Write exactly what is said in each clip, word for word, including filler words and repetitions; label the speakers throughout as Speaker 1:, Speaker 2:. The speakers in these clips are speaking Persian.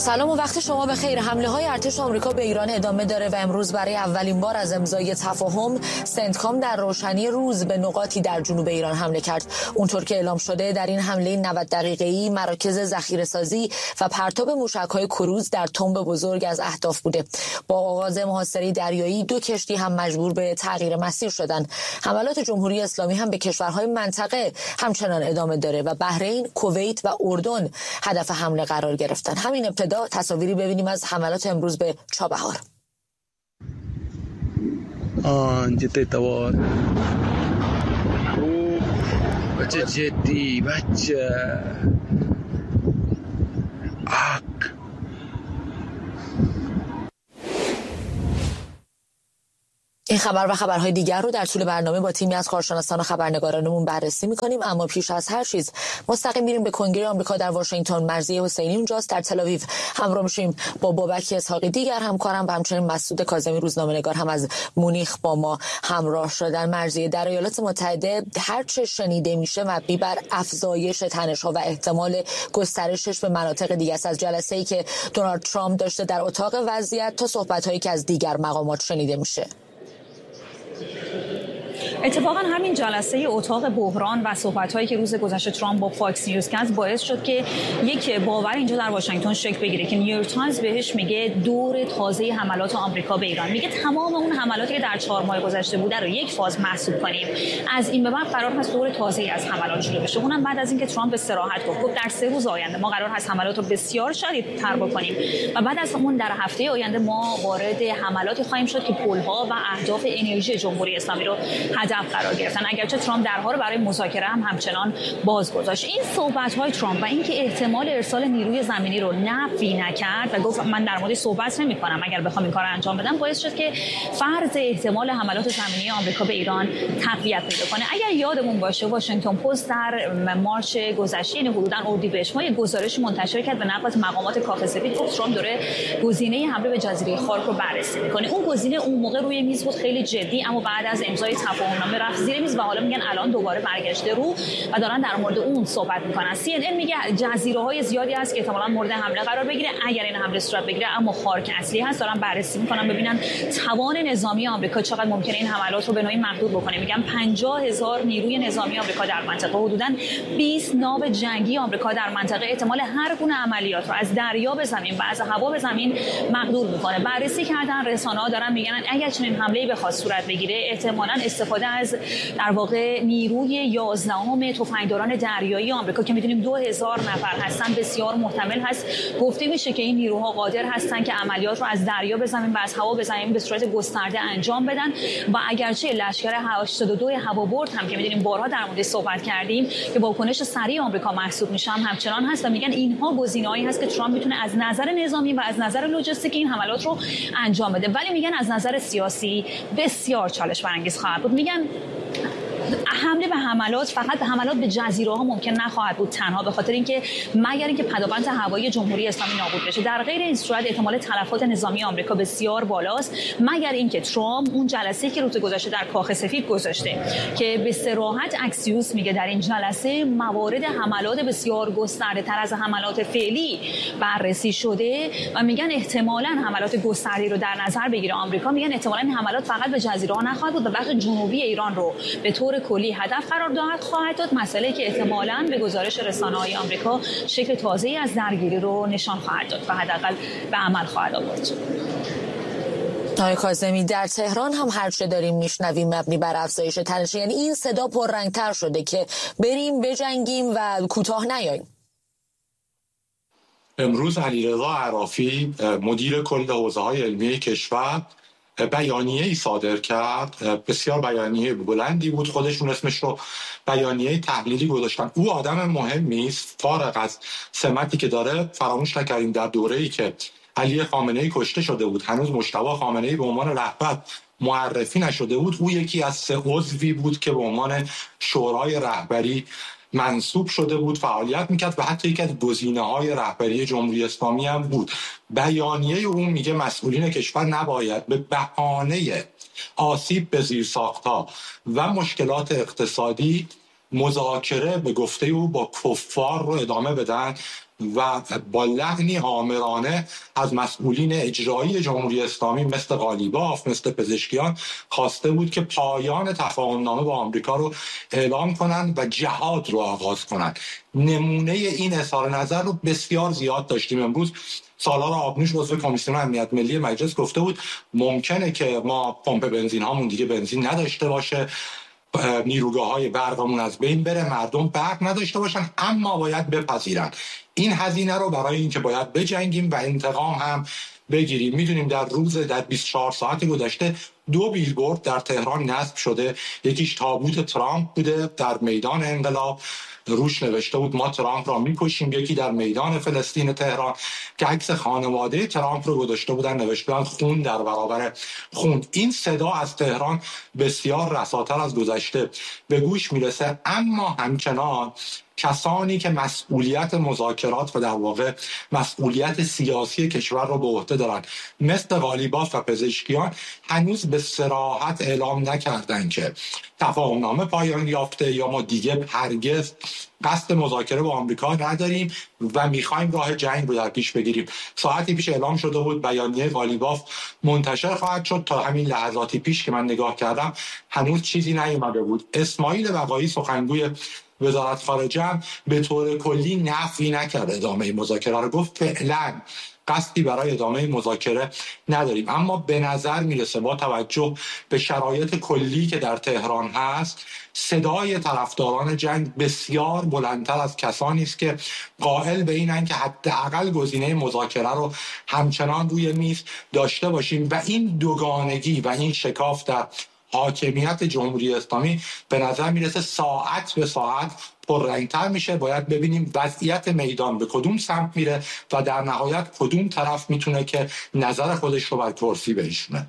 Speaker 1: سلام و وقت شما بخیر. حمله های ارتش آمریکا به ایران ادامه داره و امروز برای اولین بار از امضای تفاهم سنتکام در روشنی روز به نقاطی در جنوب ایران حمله کرد. اونطور که اعلام شده در این حمله نود دقیقه‌ای مراکز ذخیره‌سازی و پرتاب موشک‌های کروز در تنب بزرگ از اهداف بوده. با آغاز محاصره دریایی دو کشتی هم مجبور به تغییر مسیر شدند. حملات جمهوری اسلامی هم به کشورهای منطقه همچنان ادامه داره و بحرین، کویت و اردن هدف حمله قرار گرفتن. همین ابتدا تصاویری ببینیم از حملات امروز به چابهار.
Speaker 2: آنجا توار بچه جدی بچه آک
Speaker 1: این خبر و خبرهای دیگر رو در طول برنامه با تیمی از کارشناسان و خبرنگارانمون بررسی می‌کنیم، اما پیش از هر چیز مستقیم میریم به کنگره آمریکا در واشنگتن. مرضی حسینی اونجاست در تل آویو. همراه میشیم با بابک اسحاقی، دیگر همکارم و همچنین مسعود کاظمی روزنامه‌نگار هم از مونیخ با ما همراه شدن. مرضی در ایالات متحده هر چه شنیده میشه مبنی بر افزایش تنش‌ها و احتمال گسترشش به مناطق دیگه است. از جلسه‌ای که دونالد ترامپ داشته در اتاق وضعیت تا صحبت‌هایی که از دیگر مقامات شنیده میشه.
Speaker 3: اتفاقا همین جلسه اتاق بحران و صحبت‌هایی که روز گذشته ترامپ با فاکس نیوز کرد باعث شد که یک باور اینجا در واشنگتن شکل بگیره که نیویورک تایمز بهش میگه دور تازه حملات آمریکا به ایران. میگه تمام اون حملاتی که در چهار ماه گذشته بوده رو یک فاز محسوب کنیم، از این به بعد قرار هست دور تازه‌ای از حملات شروع بشه. اونم بعد از اینکه ترامپ به صراحت گفت در سه روز آینده ما قرار هست حملات رو بسیار شدیدتر بکنیم و بعد از اون در هفته آینده ما وارد حملاتی خواهیم شد که پل‌ها و اهداف انرژی جمهوری اسلامی رو هدف قرار گرفتن. اگرچه ترامپ درها رو برای مذاکره هم همچنان باز گذاشت. این صحبت‌های ترامپ و اینکه احتمال ارسال نیروی زمینی رو نفی نکرد و گفت من در موردش صحبت نمی‌کنم اگر بخوام این کارو انجام بدم، باعث شد که فرض احتمال حملات زمینی آمریکا به ایران تقویت پیدا کنه. اگر یادمون باشه واشنگتن پست در مارچ گذشته، یعنی حدوداً اردیبهشت ماه، یک گزارش منتشر کرد به نقل از مقامات کاخ سفید، گفت ترامپ داره گزینه حمله به جزیره خارک رو بررسی می‌کنه. اون گزینه اون موقع روی میز بود، خیلی جدی، اما بعد از امضای تفاهمنامه رفت زیر میز و حالا میگن الان دوباره برگشته رو و دارن در مورد اون صحبت میکنن. سی ان ان میگه جزیره‌های زیادی هست که احتمالاً مورد حمله قرار بگیره اگر این حمله صورت بگیره، اما خارک اصلی هست. دارن بررسی میکنن ببینن توان نظامی آمریکا چقدر ممکنه این حملات رو به نوعی محدود بکنه. میگن پنجاه هزار نیروی نظامی آمریکا در منطقه، حدوداً بیست ناو جنگی آمریکا در منطقه، احتمال هر گونه عملیات رو از دریا به زمین و از هوا به زمین محدود میکنه. بررسی کردن رسانه‌ها دارن میگن اگر چنین حمله‌ای بخواد صورت بگیره، احتمالاً استفاده از در واقع نیروی یازدهم تفنگداران دریایی آمریکا که میدونیم دو هزار نفر هستن بسیار محتمل هست. گفته میشه که این نیروها قادر هستن که عملیات رو از دریا به زمین و از هوا به زمین به صورت گسترده انجام بدن و اگرچه لشکر هشتاد و دو هوابرد هم که میدونیم بارها در موردش صحبت کردیم که واکنش سریع آمریکا محسوب میشه هم همچنان هست و میگن اینها گزینه‌هایی هست که ترامپ میتونه از نظر نظامی و از نظر لوجستیک این حملات رو انجام بده، ولی میگن از نظر سیاسی بسیار چالش برانگیز خواهد بود. میگن حمله به حملات فقط به حملات به جزیره ها ممکن نخواهد بود تنها به خاطر اینکه مگر اینکه پدافند هوایی جمهوری اسلامی نابود بشه، در غیر این صورت احتمال تلفات نظامی آمریکا بسیار بالاست. مگر اینکه ترامپ اون جلسه‌ای که روز گذشته در کاخ سفید گذاشته که به صراحت اکسیوس میگه در این جلسه موارد حملات بسیار گسترده تر از حملات فعلی بررسی شده و میگن احتمالاً حملات گسترده رو در نظر بگیره آمریکا. میگن احتمالاً این حملات فقط به جزیره ها نخواهد بود و بخش جنوبی ایران رو به طور کلی هدف قرار داد خواهد داد، مسئله که احتمالاً به گزارش رسانه‌های آمریکا شکل تازه‌ای از درگیری رو نشان خواهد داد و حداقل به عمل خواهد آورد.
Speaker 1: آقای کاظمی، در تهران هم هر چه داریم میشنویم مبنی بر افزایش تنش، یعنی این صدا پررنگتر شده که بریم بجنگیم و کوتاه نیاییم.
Speaker 4: امروز علیرضا عرافی مدیر کل حوزه‌های علمی کشور بیانیه ای صادر کرد، بسیار بیانیه بلندی بود، خودشون اسمش رو بیانیه تحلیلی گذاشتن. او آدم مهمی است، فارغ از سمتی که داره. فراموش نکردیم در دوره‌ای که علی خامنه‌ای کشته شده بود هنوز مجتبی خامنه‌ای به عنوان رهبر معرفی نشده بود. او یکی از سه عضوی بود که به عنوان شورای رهبری منصوب شده بود، فعالیت میکرد و حتی یکی از گزینه‌های رهبری جمهوری اسلامی هم بود. بیانیه اون میگه مسئولین کشور نباید به بهانه آسیب به زیرساخت‌ها و مشکلات اقتصادی مذاکره به گفته او با کفار رو ادامه بدن و با لحنی آمرانه از مسئولین اجرایی جمهوری اسلامی مثل قالیباف، مثل پزشکیان خواسته بود که پایان تفاهم نامه با آمریکا رو اعلام کنند و جهاد رو آغاز کنند. نمونه این اظهار نظر رو بسیار زیاد داشتیم. امروز سالار آبنوش عضو کمیسیون امنیت ملی مجلس گفته بود ممکنه که ما پمپ بنزین هامون دیگه بنزین نداشته باشه، نیروگاه های برقمون از بین بره، مردم برق نداشته باشن، اما باید بپذیرن این هزینه رو برای اینکه باید بجنگیم و انتقام هم بگیریم. میدونیم در روز در بیست و چهار ساعت گذشته دو بیلبورد در تهران نصب شده، یکیش تابوت ترامپ بوده در میدان انقلاب، روش نوشته بود ما ترامپ را میکشیم، یکی در میدان فلسطین تهران که عکس خانواده ترامپ رو گذاشته بودن، نوشته بودن خون در برابر خون. این صدا از تهران بسیار رساتر از گذشته به گوش میرسه، اما همچنان کسانی که مسئولیت مذاکرات و در واقع مسئولیت سیاسی کشور رو به عهده دارن مثل قالیباف و پزشکیان هنوز به صراحت اعلام نکردن که تفاهمنامه پایان یافته یا ما دیگه هرگز قصد مذاکره با آمریکا نداریم و میخوایم راه جنگ رو در پیش بگیریم. ساعتی پیش اعلام شده بود بیانیه قالیباف منتشر خواهد شد، تا همین لحظاتی پیش که من نگاه کردم هنوز چیزی نیومده بود. اسماعیل بقایی سخنگوی وزارت خارجه هم به طور کلی نفی نکرد ادامه مذاکره رو، گفت فعلا قصدی برای ادامه مذاکره نداریم. اما به نظر میرسه با توجه به شرایط کلی که در تهران هست صدای طرفداران جنگ بسیار بلندتر از کسانی است که قائل به اینن که حداقل گزینه مذاکره رو همچنان روی میز داشته باشیم و این دوگانگی و این شکاف در حاکمیت جمهوری اسلامی به نظر میرسه ساعت به ساعت پررنگتر میشه. باید ببینیم وضعیت میدان به کدوم سمت میره و در نهایت کدوم طرف میتونه که نظر خودش رو بر کرسی بنشونه.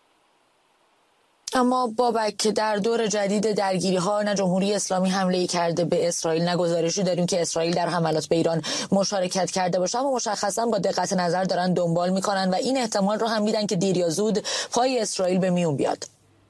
Speaker 1: اما بابک که در دور جدید درگیری ها نه جمهوری اسلامی حمله کرده به اسرائیل نه گزارشی داریم که اسرائیل در حملات به ایران مشارکت کرده باشه، اما مشخصا با دقت نظر دارن دنبال میکنن و این احتمال رو هم میدن که دیر یا زود پای اسرائیل به میون بیاد.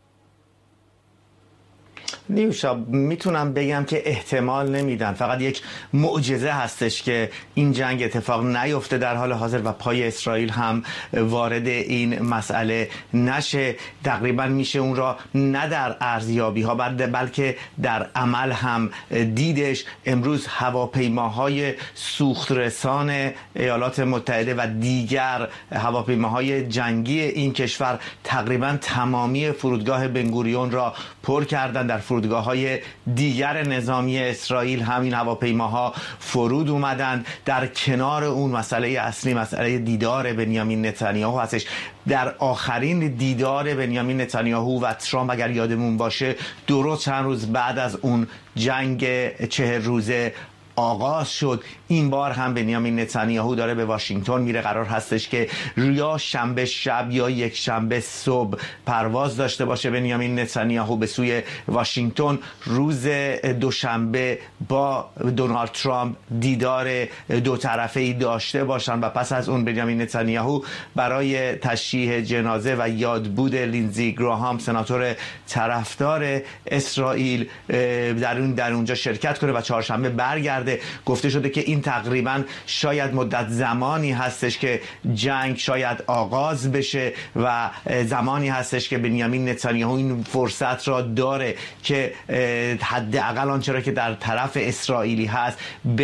Speaker 5: نیوشا میتونم بگم که احتمال نمیدن، فقط یک معجزه هستش که این جنگ اتفاق نیفته در حال حاضر و پای اسرائیل هم وارد این مسئله نشه. تقریبا میشه اون را نه در ارزیابی ها بلکه در عمل هم دیدش. امروز هواپیماهای سوخترسان ایالات متحده و دیگر هواپیماهای جنگی این کشور تقریبا تمامی فرودگاه بنگوریون را پر کردن. در فرودگاه‌های دیگر نظامی اسرائیل همین هواپیماها فرود اومدند. در کنار اون مسئله اصلی مسئله دیدار بنیامین نتانیاهو هستش. در آخرین دیدار بنیامین نتانیاهو و ترامپ اگر یادمون باشه درست چند روز بعد از اون جنگ چهل روزه آغاز شد. این بار هم بنیامین نتانیاهو داره به واشنگتن میره، قرار هستش که یا شنبه شب یا یک شنبه صبح پرواز داشته باشه بنیامین نتانیاهو به سوی واشنگتن. روز دوشنبه با دونالد ترامپ دیدار دو طرفه‌ای داشته باشن و پس از اون بنیامین نتانیاهو برای تشییع جنازه و یادبود لینزی گراهام سناتور طرفدار اسرائیل در اون در اونجا شرکت کنه و چهارشنبه برگرده. گفته شده که این تقریبا شاید مدت زمانی هستش که جنگ شاید آغاز بشه و زمانی هستش که بنیامین نتانیاهو این فرصت را داره که حداقل آنچه را که در طرف اسرائیلی هست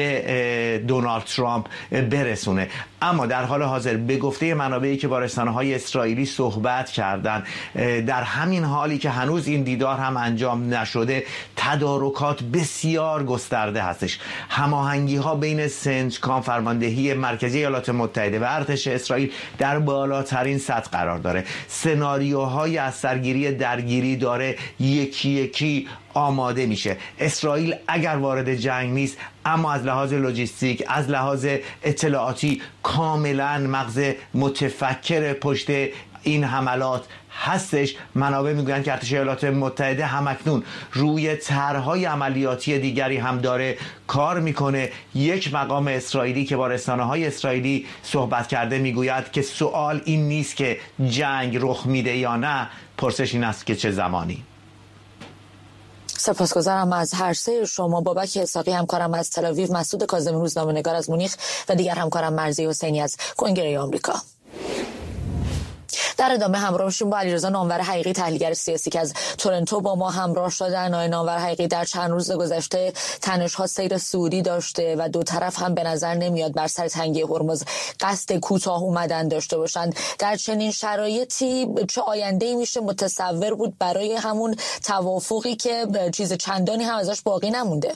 Speaker 5: به دونالد ترامپ برسونه. اما در حال حاضر به گفته منابعی که با رسانه‌های اسرائیلی صحبت کردن، در همین حالی که هنوز این دیدار هم انجام نشده تدارکات بسیار گسترده هستش. هماهنگی ها بین سنتکام فرماندهی مرکزی ایالات متحده و ارتش اسرائیل در بالاترین سطح قرار داره. سناریوهای از سرگیری درگیری داره یکی یکی آماده میشه. اسرائیل اگر وارد جنگ نیست اما از لحاظ لوجستیک از لحاظ اطلاعاتی کاملا مغز متفکر پشت این حملات هستش. منابع میگویند که ارتش ایالات متحده همکنون روی طرح‌های عملیاتی دیگری هم داره کار میکنه. یک مقام اسرائیلی که با رسانه‌های اسرائیلی صحبت کرده میگوید که سوال این نیست که جنگ رخ میده یا نه، پرسش این است که چه زمانی.
Speaker 1: سپاسگزارم از هر سه شما. بابک اسحاقی همکارم از تل آویو، مسعود کاظمی روزنامه‌نگار از مونیخ و دیگر همکارم مرضی حسینی از کنگره آمریکا. در ادامه همراه شیم با علیرضا نامور حقیقی، تحلیلگر سیاسی که از تورنتو با ما همراه شدن. آقای نامور حقیقی، در چند روز گذشته تنش‌ها سیر سعودی داشته و دو طرف هم به نظر نمیاد بر سر تنگی هرمز قصد کوتاه اومدن داشته باشند. در چنین شرایطی چه آینده‌ای میشه متصور بود برای همون توافقی که چیز چندانی هم ازش باقی نمونده؟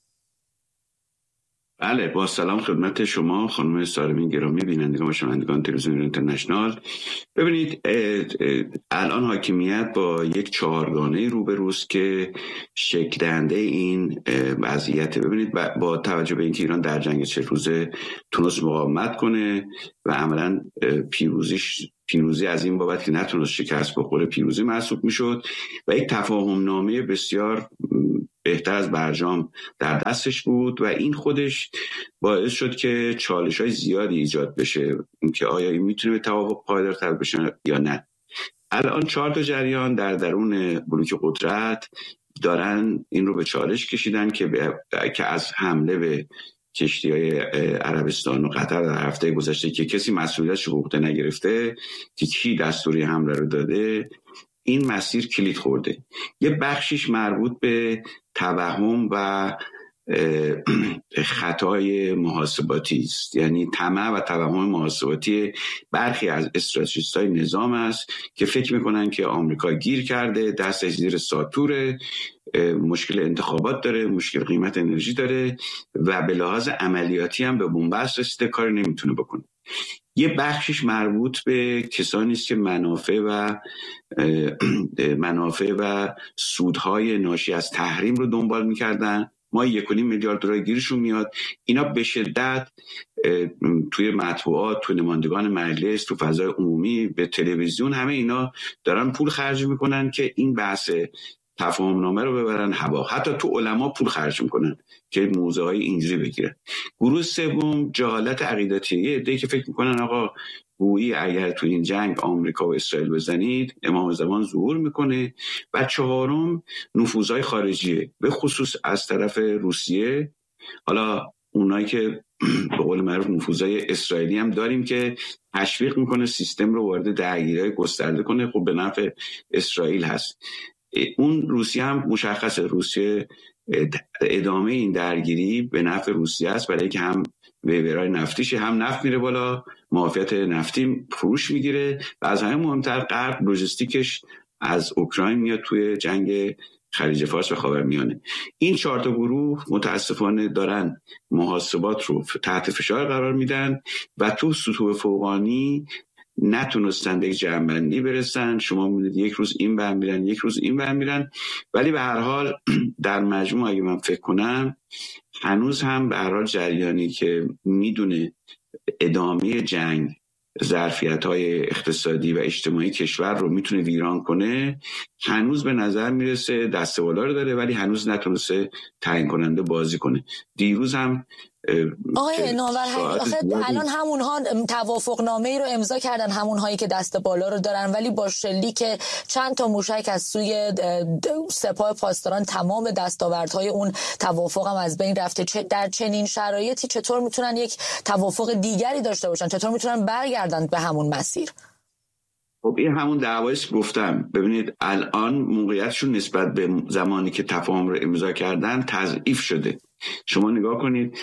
Speaker 6: بله، با سلام خدمت شما خانم سارمین گرامی، بینندگان و شنوندگان تلویزیون اینترنشنال. ببینید الان حاکمیت با یک چهارگانه روبروست که شکل دهنده این وضعیت. ببینید با توجه به اینکه ایران در جنگ چهل روزه تونست مقاومت کنه و عملاً پیروزیش پیروزی از این بابت که نتونست شکست بخوره پیروزی محسوب میشد و یک تفاهم نامه بسیار بهتر از برجام در دستش بود و این خودش باعث شد که چالش‌های زیادی ایجاد بشه، اینکه آیا این میتونه به توافق پایدارتر بشه یا نه. الان چهار تا جریان در درون بلوک قدرت دارن این رو به چالش کشیدن که که از حمله به کشتی‌های عربستان و قطر در هفته گذشته که کسی مسئولیتش رو عهده نگرفته که کی دستوری حمله رو داده، این مسیر کلید خورده. یه بخشیش مربوط به توهم و خطای محاسباتی است، یعنی طمع و توهم محاسباتی برخی از استراتژیست‌های نظام است که فکر میکنن که آمریکا گیر کرده، دستش زیر ساتوره، مشکل انتخابات داره، مشکل قیمت انرژی داره و به لحاظ عملیاتی هم به بنبست رسیده، کاری نمیتونه بکنه. یه بخشش مربوط به کسانی است که منافع و منافع و سودهای ناشی از تحریم رو دنبال میکردن. ما یک و نیم میلیارد دلار گیرشون میاد. اینا به شدت توی مطبوعات، توی نمایندگان مجلس، تو فضای عمومی، به تلویزیون، همه اینا دارن پول خرج میکنن که این بحث تفاهم نامه رو ببرن هوا. حتی تو علما پول خرج میکنن که موضوع های اینجوری بگیرن. گروه سوم جهالت عقیدتیه، عده‌ای که فکر میکنن آقا گویی اگر تو این جنگ آمریکا و اسرائیل بزنید امام زمان ظهور میکنه. و چهارم نفوذهای خارجیه، به خصوص از طرف روسیه. حالا اونایی که به قول معروف نفوذهای اسرائیلی هم داریم که تشویق میکنه سیستم رو وارد درگیری‌های گسترده کنه، خب به نفع اسرائیل هست. اون روسیه هم مشخصه، روسیه ادامه این درگیری به نفع روسیه است، برای که هم ویورای نفتیش هم نفت میره بالا، معافیت نفتی فروش میگیره و از همه مهمتر غرب لوجستیکش از اوکراین میاد توی جنگ خلیج فارس و خاورمیانه. این چهار تا گروه متاسفانه دارن محاسبات رو تحت فشار قرار میدن و تو سطوح فوقانی نتونستن به یک جمع‌بندی برسن. شما می‌بینید یک روز این بر میرن، یک روز این بر میرن، ولی به هر حال در مجموع اگه من فکر کنم هنوز هم به هر حال جریانی که میدونه ادامه جنگ ظرفیت‌های اقتصادی و اجتماعی کشور رو میتونه ویران کنه، هنوز به نظر میرسه دست بالا رو داره، ولی هنوز نتونسته تعیین کننده بازی کنه. دیروز هم
Speaker 1: آقای نامور حقیقی، الان همونها توافق نامه ای رو امضا کردن، همونهایی که دست بالا رو دارن، ولی با شلیک چند تا موشک از سوی سپاه پاسداران تمام دستاوردهای اون توافق هم از بین رفته. چه در چنین شرایطی چطور میتونن یک توافق دیگری داشته باشن؟ چطور میتونن برگردن به همون مسیر؟
Speaker 6: خب این همون دعواییست گفتم. ببینید الان موقعیتشون نسبت به زمانی که تفاهم رو امضا کردن تضعیف شده. شما نگاه کنید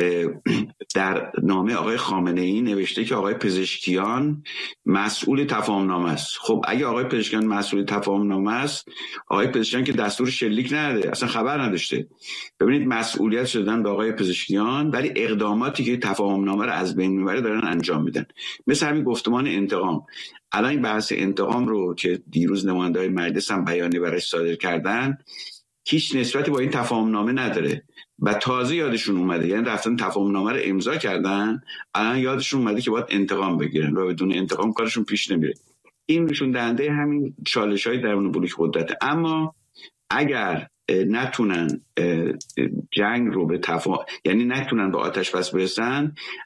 Speaker 6: در نامه آقای خامنه‌ای نوشته که آقای پزشکیان مسئول تفاهم نامه است. خب اگه آقای پزشکیان مسئول تفاهم نامه است، آقای پزشکیان که دستور شلیک نداده، اصلا خبر نداشته. ببینید مسئولیت شدن به آقای پزشکیان، ولی اقداماتی که تفاهم نامه رو از بین میبره دارن انجام میدن. مثل همین گفتمان انتقام. الان این بحث انتقام رو که دیروز نماینده‌های مجلس هم بیانیه براش صادر کردن، هیچ نسبتی با این تفاهم نامه نداره و تازه یادشون اومده، یعنی رفتن تفاهم نامه رو امضا کردن، الان یادشون اومده که باید انتقام بگیرن و بدون انتقام کارشون پیش نمیره. این نشون دهنده همین چالش‌های درون بلوک قدرت. اما اگر نتونن جنگ رو به تفاهم، یعنی نتونن به آتش بس برسن،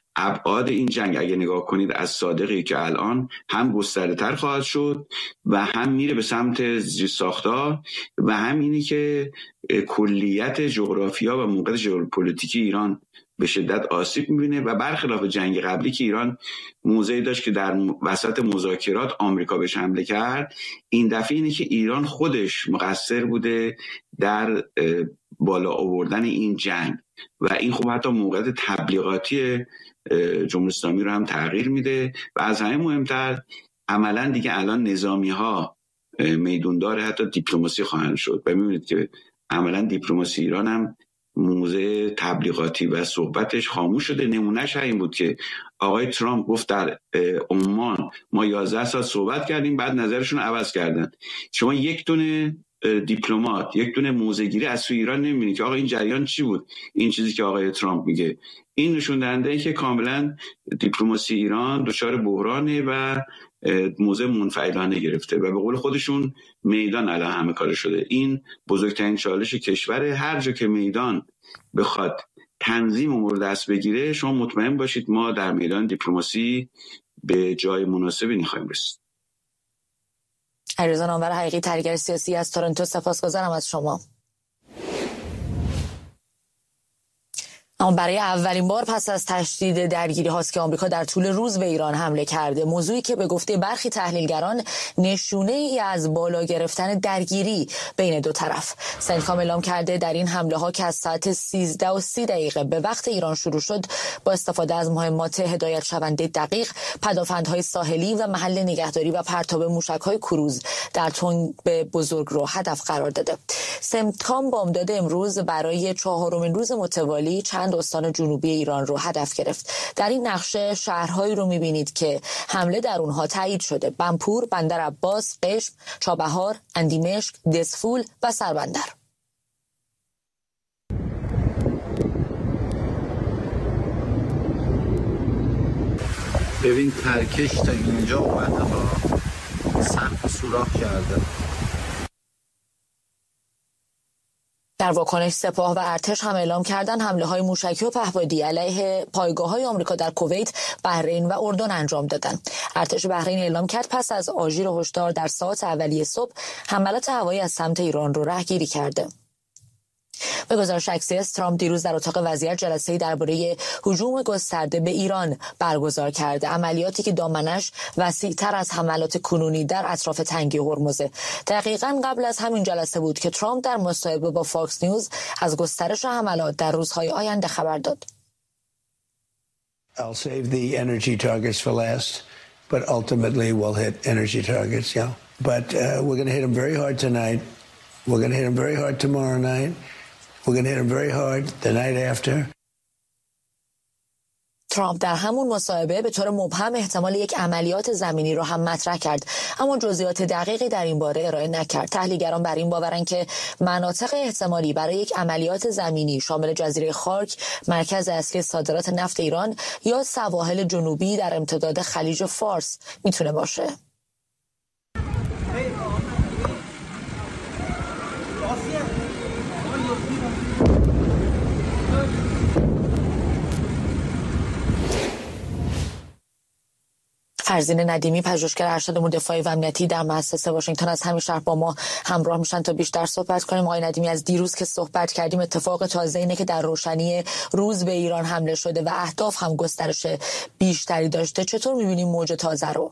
Speaker 6: ابعاد این جنگ اگه نگاه کنید از صادقی که الان هم گسترده تر خواهد شد و هم میره به سمت زیرساخت‌ها و هم اینی که کلیت جغرافیا و موقعیت ژئوپلیتیکی ایران به شدت آسیب می‌بینه و برخلاف جنگ قبلی که ایران موضعی داشت که در وسط مذاکرات آمریکا بهش حمله کرد، این دفعه اینه که ایران خودش مقصر بوده در بالا آوردن این جنگ و این خب حتی موقعیت تبلیغاتی جمهوری اسلامی رو هم تغییر میده و از همه مهمتر عملا دیگه الان نظامی ها میدوندار حتی دیپلماسی خواهند شد و میبینید که عملا دیپلماسی ایران هم موضع تبلیغاتی و صحبتش خاموش شده. نمونهش این بود که آقای ترامپ گفت در عمان ما یازده ساعت صحبت کردیم، بعد نظرشون رو عوض کردن. شما یک دونه دیپلمات، یک دونه موضع‌گیری از تو ایران نمی‌بینید که آقا این جریان چی بود، این چیزی که آقای ترامپ میگه. این نشون دهنده که کاملا دیپلماسی ایران دچار بحرانه و موضع منفعلانه گرفته و به قول خودشون میدان الان همه کار شده. این بزرگترین چالش کشور، هر جا که میدان بخواد تنظیم امور دست بگیره شما مطمئن باشید ما در میدان دیپلماسی به جای مناسبی نخواهیم رسید.
Speaker 1: علیرضا نامور حقیقی، تحلیلگر سیاسی از تورنتو، سپاسگزارم از شما. اما برای اولین بار پس از تشدید درگیری هاست که آمریکا در طول روز به ایران حمله کرده، موضوعی که به گفته برخی تحلیلگران نشونه ای از بالا گرفتن درگیری بین دو طرف. سنتکام اعلام کرده در این حمله ها که از ساعت سیزده و سی دقیقه به وقت ایران شروع شد با استفاده از مهمات هدایت شونده دقیق، پدافندهای ساحلی و محل نگهداری و پرتاب موشک‌های کروز در تنگ بزرگ رو هدف قرار داده. سنتکام بامداد امروز برای چهارمین روز متوالی چند استان جنوبی ایران رو هدف گرفت. در این نقشه شهرهایی رو می‌بینید که حمله در اونها تایید شده: بنپور، بندر عباس، قشم، چابهار، اندیمشک، دسفول و سربندر.
Speaker 2: ببین ترکش تا اینجا اومده ها، سقف سوراخ کرده.
Speaker 1: در واکنش سپاه و ارتش هم اعلام کردن حمله های موشکی و پهپادی علیه پایگاه های آمریکا در کویت، بحرین و اردن انجام دادن. ارتش بحرین اعلام کرد پس از آژیر هشدار در ساعات اولیه صبح حملات هوایی از سمت ایران رو رهگیری کرده. به گزارش اکسیوس، ترامپ دیروز در اتاق وضعیت جلسه‌ای درباره هجوم گسترده به ایران برگزار کرده، عملیاتی که دامنش وسیع‌تر از حملات کنونی در اطراف تنگه هرمز. دقیقاً قبل از همین جلسه بود که ترامپ در مصاحبه با فاکس نیوز از گسترش حملات در روزهای آینده خبر داد.
Speaker 7: I'll save the energy targets for last, but ultimately we'll hit energy targets, yeah. But uh, we're going to hit them very hard tonight. We're going to hit them very hard tomorrow night. We're going to hit them very hard the night after.
Speaker 1: ترامپ در همون مصاحبه به طور مبهم احتمال یک عملیات زمینی رو هم مطرح کرد، اما جزئیات دقیقی در این باره ارائه نکرد. تحلیلگران بر این باورند که مناطق احتمالی برای یک عملیات زمینی شامل جزیره خارک، مرکز اصلی صادرات نفت ایران یا سواحل جنوبی در امتداد خلیج فارس میتونه باشه. فرزین ندیمی، پژوهشگر ارشد امور دفاعی و امنیتی در مؤسسه واشنگتن از همین شهر با ما همراه میشن تا بیشتر صحبت کنیم. آقای ندیمی، از دیروز که صحبت کردیم اتفاق تازه اینه که در روشنی روز به ایران حمله شده و اهداف هم گسترش بیشتری داشته. چطور می‌بینیم موج تازه رو؟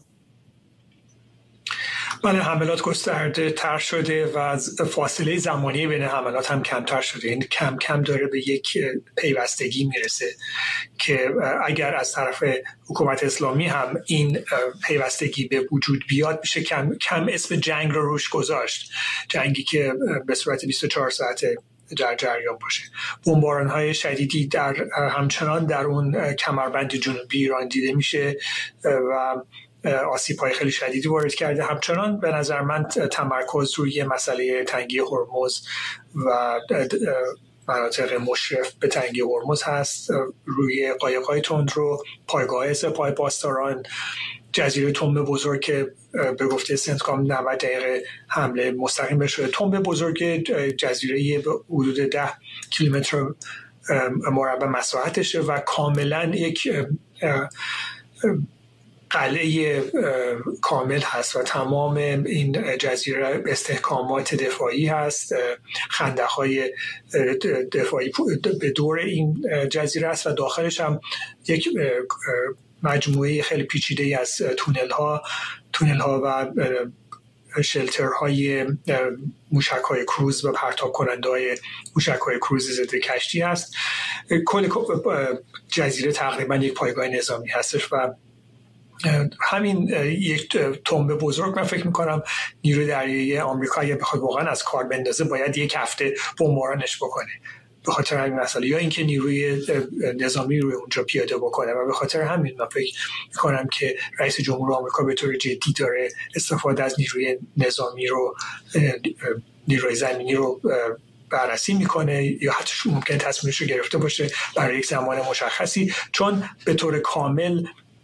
Speaker 8: بله، حملات گسترده تر شده و فاصله زمانی بین حملات هم کمتر شده. این کم کم داره به یک پیوستگی میرسه که اگر از طرف حکومت اسلامی هم این پیوستگی به وجود بیاد میشه کم کم اسم جنگ رو روش گذاشت، جنگی که به صورت بیست و چهار ساعته در جریان باشه. بمباران‌های شدیدی در همچنان در اون کمربند جنوبی ایران دیده میشه و آسیب‌های خیلی شدیدی وارد کرده. همچنان به نظر من تمرکز روی مسئله تنگی هرمز و مناطق مشرف به تنگی هرمز هست، روی قایق‌های تندرو، پایگاه سپاه پاسداران، جزیره تنب بزرگ که به گفته سنتکام نود دقیقه حمله مستقیم بشه. تنب بزرگ جزیره به حدود ده کیلومتر مربع مساحتشه و کاملا یک قلعه کامل هست و تمام این جزیره استحکامات دفاعی هست، خندق‌های دفاعی به دور این جزیره است و داخلش هم یک مجموعه خیلی پیچیده از تونل ها تونل ها و شلترهای موشک های کروز و پرتاب کننده های موشک های کروز ضد کشتی هست. کل جزیره تقریبا یک پایگاه نظامی هستش و همین یک تنبه بزرگ من فکر میکنم نیروی دریایی آمریکا اگه بخواد واقعا از کار بندازه باید یک هفته بمبارانش بکنه به خاطر همین مسئله، یا اینکه نیروی نظامی روی اونجا پیاده بکنه و به خاطر همین من فکر میکنم که رئیس جمهور آمریکا به طور جدی داره استفاده از نیروی نظامی رو نیروی زمینی رو بررسی میکنه یا حتی ممکن تصمیمش رو گرفته باشه برای یک زمان مشخصی، چون به طور کامل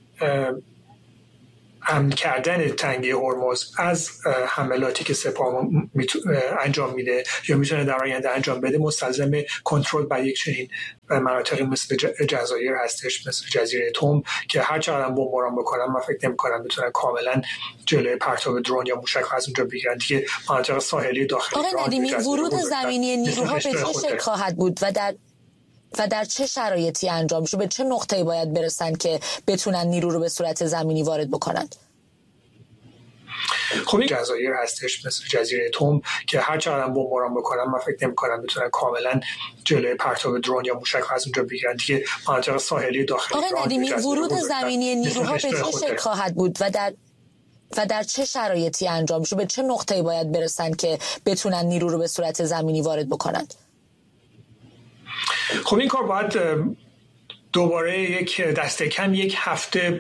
Speaker 8: امن کردن تنگه هرمز از حملاتی که سپاه انجام میده یا میتونه در آینده انجام بده مستلزم کنترل بر یک چنین مناطقی مثل جزایر هستش، مثل جزیره توم که هر چقدر بمباران بکنن من فکر نمی‌کنم بتونن کاملا جلوی پرتاب درون یا موشک از اونجا بگیرن. دیگه مناطق ساحلی داخلی
Speaker 1: آقای ندیمی ورود زمینی نیروها به چه شکل خواهد بود و در و در چه شرایطی انجام میشه؟ به چه نقطه‌ای باید برسن که بتونن نیرو رو به صورت زمینی وارد بکنند؟
Speaker 8: خب این جزایر هستش مثل جزیره توم که هر چقدر بمباران بکنن من فکر نمی‌کنم بتونن کاملا جلوی پرتاب درون یا موشک از اونجا بگیرن. دیگه مناطق ساحلی داخلی
Speaker 1: آقای ندیمی ورود زمینی نیروها به چه شکل خواهد بود و در و در چه شرایطی انجام میشه؟ به چه نقطه‌ای باید برسن که بتونن نیرو رو به صورت زمینی وارد بکنند؟
Speaker 8: خب این کار باید دوباره یک دست کم یک هفته